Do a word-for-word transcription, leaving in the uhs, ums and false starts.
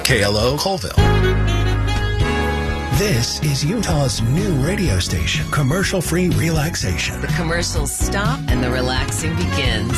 K L O Colville. This is Utah's new radio station, Commercial Free Relaxation. The commercials stop and the relaxing begins.